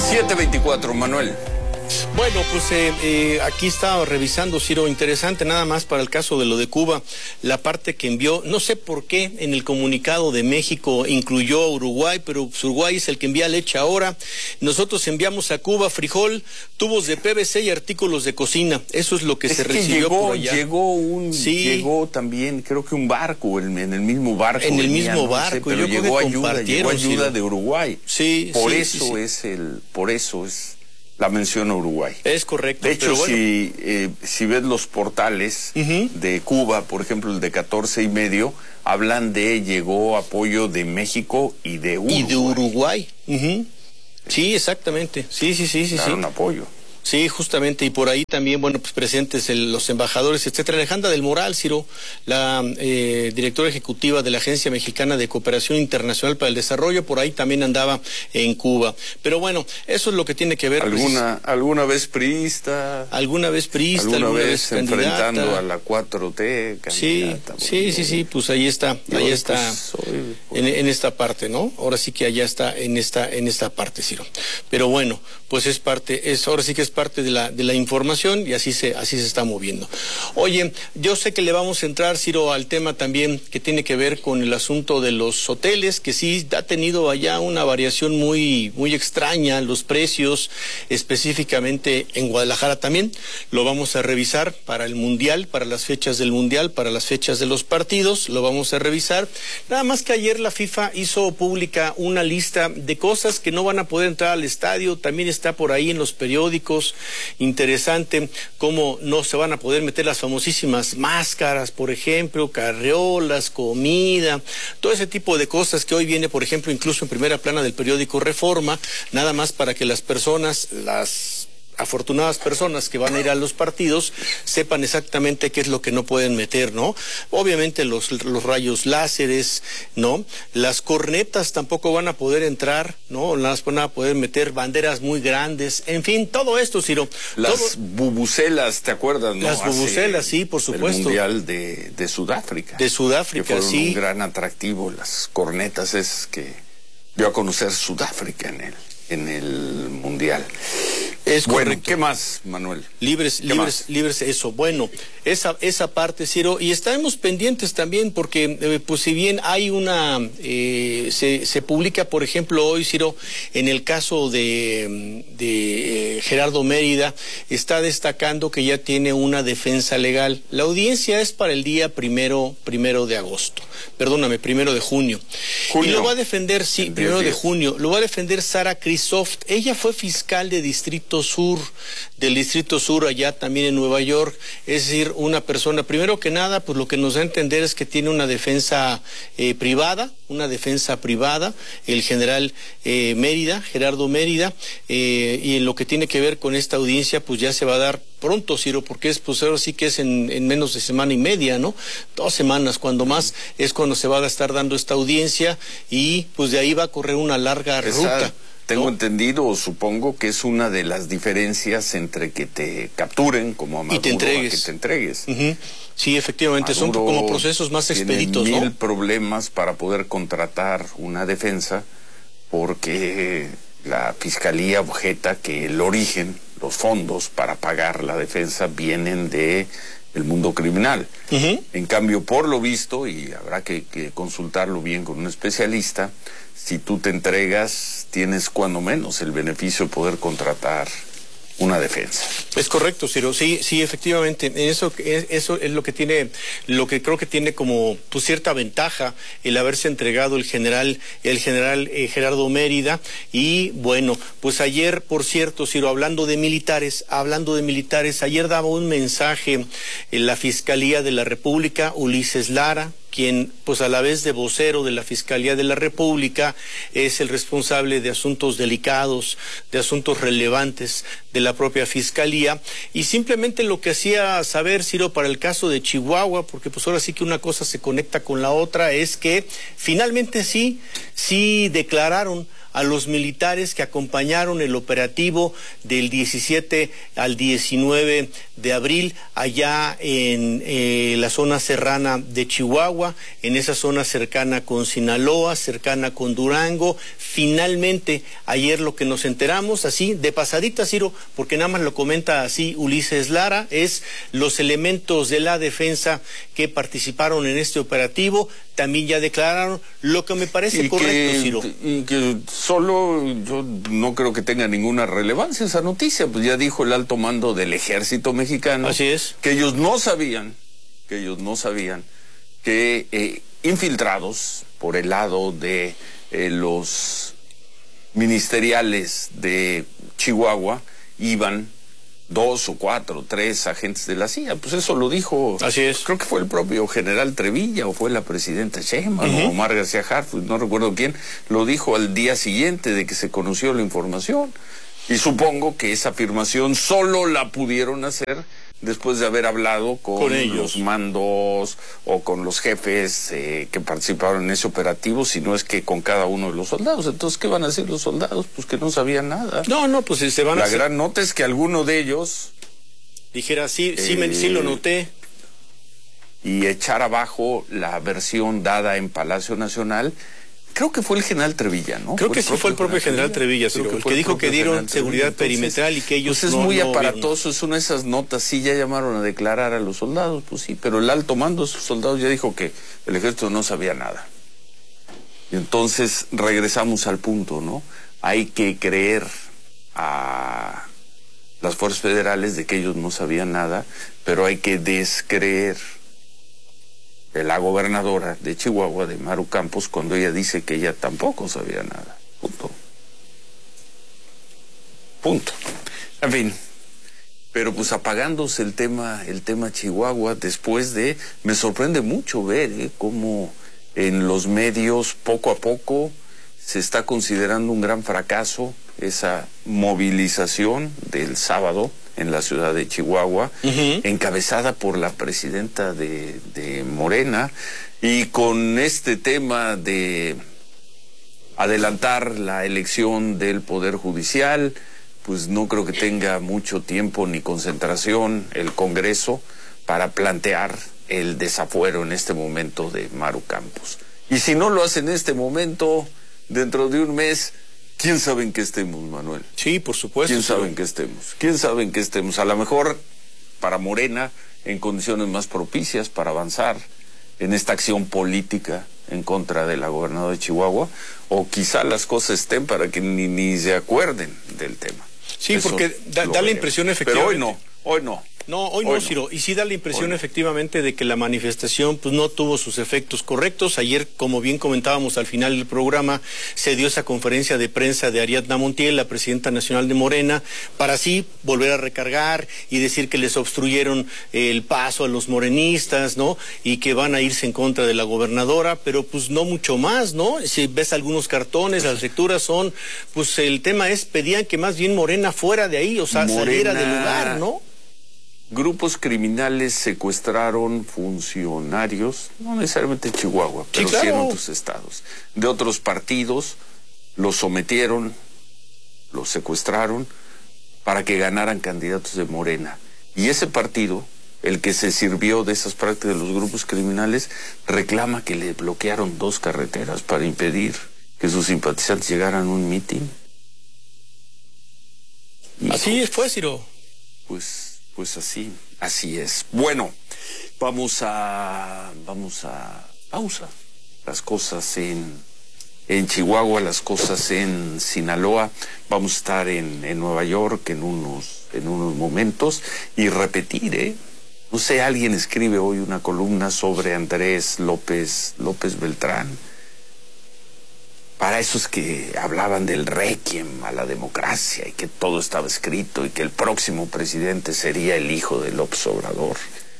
7:24, Manuel. Bueno, pues aquí estaba revisando, Ciro, interesante nada más para el caso de lo de Cuba, la parte que envió, no sé por qué en el comunicado de México incluyó a Uruguay, pero pues, Uruguay es el que envía leche ahora. Nosotros enviamos a Cuba frijol, tubos de PVC y artículos de cocina. Eso es lo que se recibió por allá. Llegó también, creo que un barco, en el mismo barco. En el venía, mismo no barco, sé, pero yo creo que llegó ayuda Ciro, de Uruguay. Sí, por sí, eso sí. por eso es la mención a Uruguay. Es correcto. De hecho, pero bueno, si ves los portales de Cuba, por ejemplo, el de 14:30, hablan de llegó apoyo de México y de Uruguay. Y de Uruguay. Sí, exactamente. Sí. Daron apoyo. Sí, justamente, y por ahí también, bueno, pues presentes los embajadores, etcétera. Alejandra del Moral, Ciro, la directora ejecutiva de la Agencia Mexicana de Cooperación Internacional para el Desarrollo, por ahí también andaba en Cuba. Pero bueno, eso es lo que tiene que ver. ¿Alguna vez priista? Alguna vez priista, alguna vez candidata. Enfrentando a la 4T, candidata. Sí, pues ahí está, en esta parte, ¿no? Ahora sí que allá está en esta parte, Ciro. Pero bueno, pues ahora sí que es parte de la información y así se está moviendo. Oye, yo sé que le vamos a entrar, Ciro, al tema también que tiene que ver con el asunto de los hoteles, que sí ha tenido allá una variación muy, muy extraña, los precios, específicamente en Guadalajara también. Lo vamos a revisar para el Mundial, para las fechas del Mundial, para las fechas de los partidos, lo vamos a revisar. Nada más que ayer la FIFA hizo pública una lista de cosas que no van a poder entrar al estadio, también está por ahí en los periódicos. Interesante cómo no se van a poder meter las famosísimas máscaras, por ejemplo, carriolas, comida, todo ese tipo de cosas que hoy viene, por ejemplo, incluso en primera plana del periódico Reforma, nada más para que las personas, las afortunadas personas que van a ir a los partidos sepan exactamente qué es lo que no pueden meter, ¿no? Obviamente los rayos láseres, ¿no? Las cornetas tampoco van a poder entrar, ¿no? Las van a poder meter banderas muy grandes, en fin, todo esto, Ciro. Las bubucelas, ¿te acuerdas, no? Las bubucelas, sí, por supuesto. El Mundial de Sudáfrica. De Sudáfrica, que fueron sí. Un gran atractivo, las cornetas es que dio a conocer Sudáfrica en el Mundial. Es bueno, correcto. ¿Qué más, Manuel? Libres, eso. Bueno, esa parte, Ciro, y estaremos pendientes también porque, pues si bien hay se publica, por ejemplo, hoy, Ciro, en el caso de Gerardo Mérida, está destacando que ya tiene una defensa legal. La audiencia es para el día primero de agosto. Perdóname, 1 de junio. Y lo va a defender, sí, 1 de junio, lo va a defender Sara Krisoft. Ella fue fiscal de Distrito Sur allá también en Nueva York, es decir, una persona, primero que nada, pues lo que nos da a entender es que tiene una defensa privada, el general Gerardo Mérida, y en lo que tiene que ver con esta audiencia, pues ya se va a dar pronto, Ciro, porque pues ahora sí que es en menos de semana y media, ¿no? 2 semanas, cuando más, es cuando se va a estar dando esta audiencia, y pues de ahí va a correr una larga ruta. Tengo entendido, o supongo, que es una de las diferencias entre que te capturen como a Maduro y que te entregues. Sí, efectivamente, Maduro son como procesos más expeditos, tiene mil problemas para poder contratar una defensa, porque la fiscalía objeta que el origen, los fondos para pagar la defensa vienen de el mundo criminal. En cambio, por lo visto, y habrá que consultarlo bien con un especialista, si tú te entregas, tienes cuando menos el beneficio de poder contratar una defensa. Es correcto, Ciro, sí, efectivamente, eso es lo que creo que tiene como pues cierta ventaja el haberse entregado el general Gerardo Mérida. Y bueno, pues ayer, por cierto, Ciro, hablando de militares, ayer daba un mensaje en la Fiscalía de la República, Ulises Lara, quien pues a la vez de vocero de la Fiscalía de la República es el responsable de asuntos delicados, de asuntos relevantes de la propia Fiscalía, y simplemente lo que hacía saber, Ciro, para el caso de Chihuahua, porque pues ahora sí que una cosa se conecta con la otra, es que finalmente sí declararon a los militares que acompañaron el operativo del 17 al 19 de abril allá en la zona serrana de Chihuahua, en esa zona cercana con Sinaloa, cercana con Durango. Finalmente, ayer lo que nos enteramos, así de pasadita, Ciro, porque nada más lo comenta así Ulises Lara, es los elementos de la defensa que participaron en este operativo también ya declararon, lo que me parece correcto, Ciro. Y que solo yo no creo que tenga ninguna relevancia esa noticia, pues ya dijo el alto mando del ejército mexicano. Así es. Que ellos no sabían que infiltrados por el lado de los ministeriales de Chihuahua iban 2 o 4 o 3 agentes de la CIA, pues eso lo dijo. Así es. Creo que fue el propio general Trevilla o fue la presidenta Sheinbaum o Omar García Harfuch, no recuerdo quién, lo dijo al día siguiente de que se conoció la información. Y supongo que esa afirmación solo la pudieron hacer después de haber hablado con los mandos o con los jefes que participaron en ese operativo, si no es que con cada uno de los soldados. Entonces, ¿qué van a decir los soldados? Pues que no sabían nada. No, pues se van a hacer... La gran nota es que alguno de ellos... dijera, sí lo noté. Y echar abajo la versión dada en Palacio Nacional. Creo que fue el general Trevilla, ¿no? Creo que sí fue el propio general Trevilla, Ciro, el que dijo que dieron seguridad perimetral y que ellos pues es muy aparatoso, es una de esas notas, sí, ya llamaron a declarar a los soldados, pues sí, pero el alto mando de sus soldados ya dijo que el ejército no sabía nada. Y entonces regresamos al punto, ¿no? Hay que creer a las fuerzas federales de que ellos no sabían nada, pero hay que descreer de la gobernadora de Chihuahua, de Maru Campos, cuando ella dice que ella tampoco sabía nada. Punto. En fin, pero pues apagándose el tema Chihuahua, después de... Me sorprende mucho ver cómo en los medios poco a poco se está considerando un gran fracaso esa movilización del sábado en la ciudad de Chihuahua, encabezada por la presidenta de Morena, y con este tema de adelantar la elección del Poder Judicial, pues no creo que tenga mucho tiempo ni concentración el Congreso para plantear el desafuero en este momento de Maru Campos. Y si no lo hace en este momento, dentro de un mes... ¿Quién sabe en qué estemos, Manuel? Sí, por supuesto. ¿Quién sabe en qué estemos? ¿Quién sabe en qué estemos? A lo mejor para Morena en condiciones más propicias para avanzar en esta acción política en contra de la gobernadora de Chihuahua, o quizá las cosas estén para que ni se acuerden del tema. Sí, eso porque da la impresión efectivamente. Pero hoy no. No, hoy no, Ciro. Y sí da la impresión efectivamente de que la manifestación pues no tuvo sus efectos correctos. Ayer, como bien comentábamos al final del programa, se dio esa conferencia de prensa de Ariadna Montiel, la presidenta nacional de Morena, para así volver a recargar y decir que les obstruyeron el paso a los morenistas, ¿no? Y que van a irse en contra de la gobernadora, pero pues no mucho más, ¿no? Si ves algunos cartones, las lecturas son, pues el tema es, pedían que más bien Morena fuera de ahí, o sea, saliera del lugar, ¿no? Grupos criminales secuestraron funcionarios, no necesariamente en Chihuahua, pero sí en otros estados, de otros partidos, los sometieron, los secuestraron para que ganaran candidatos de Morena. Y ese partido, el que se sirvió de esas prácticas de los grupos criminales, reclama que le bloquearon 2 carreteras para impedir que sus simpatizantes llegaran a un mitin. Así fue, Ciro. Pues así es. Bueno, vamos a pausa. Las cosas en Chihuahua, las cosas en Sinaloa. Vamos a estar en Nueva York en unos momentos y repetir, no sé, alguien escribe hoy una columna sobre Andrés López Beltrán. Para esos que hablaban del requiem a la democracia y que todo estaba escrito y que el próximo presidente sería el hijo de López Obrador.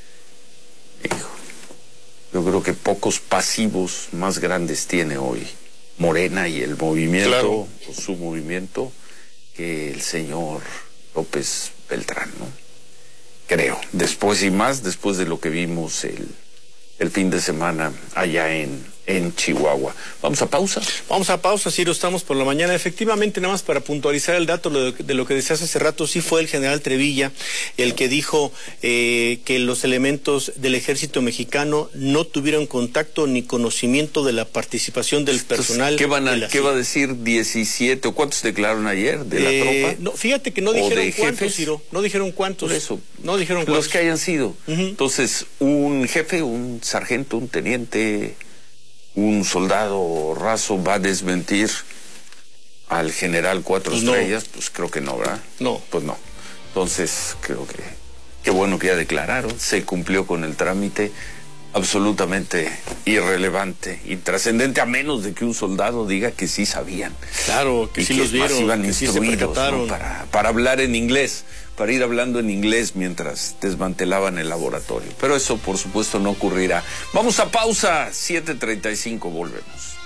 Yo creo que pocos pasivos más grandes tiene hoy Morena y el movimiento, o su movimiento, que el señor López Beltrán, ¿no? Creo. Después de lo que vimos el fin de semana allá en en Chihuahua. ¿Vamos a pausa? Vamos a pausa, Ciro, estamos por la mañana. Efectivamente, nada más para puntualizar el dato de lo que decías hace rato, sí fue el general Trevilla el que dijo que los elementos del ejército mexicano no tuvieron contacto ni conocimiento de la participación del personal. Entonces, ¿qué va a decir 17 o cuántos declararon ayer de la tropa? No, fíjate que no dijeron cuántos, Ciro, no dijeron cuántos. Por eso, no dijeron cuántos. Los que hayan sido. Entonces, un jefe, un sargento, un teniente, un soldado raso va a desmentir al general Cuatro Estrellas, pues creo que no, ¿verdad? No. Pues no. Entonces, creo que qué bueno que ya declararon, se cumplió con el trámite, absolutamente irrelevante, intrascendente, a menos de que un soldado diga que sí sabían. Claro, que sí los vieron, iban que sí se percataron, ¿no? Para hablar en inglés, para ir hablando en inglés mientras desmantelaban el laboratorio. Pero eso, por supuesto, no ocurrirá. Vamos a pausa, 7:35, volvemos.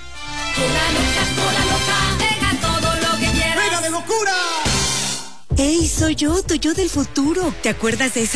Deja todo lo que quieras. ¡Venga de locura! ¡Ey, soy yo, tu yo del futuro! ¿Te acuerdas de ese